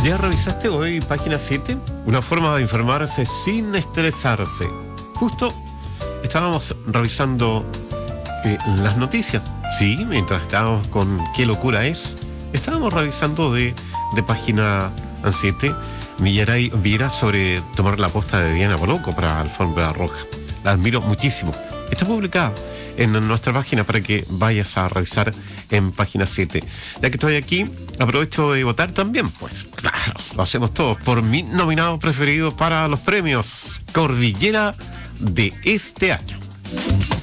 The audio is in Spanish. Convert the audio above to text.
¿Ya revisaste hoy página 7? Una forma de informarse sin estresarse. Justo estábamos revisando las noticias. Sí, mientras estábamos con qué locura es, estábamos revisando de página 7 Millaray Viera sobre tomar la posta de Diana Boloco para Alfombra Roja. La admiro muchísimo. Está publicada en nuestra página para que vayas a revisar en página 7. Ya que estoy aquí, aprovecho de votar también, pues claro, lo hacemos todos por mi nominado preferido para los premios Cordillera de este año.